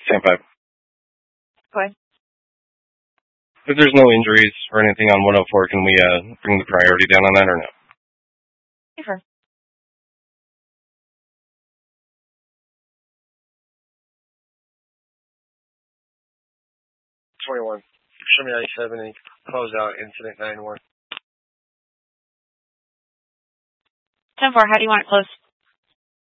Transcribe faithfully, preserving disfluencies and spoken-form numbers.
ten five. Go ahead. If there's no injuries or anything on one oh four, can we uh, bring the priority down on that or no? Sure. twenty-one. Show me I seventy. Close out incident nine one. ten four, how do you want it closed?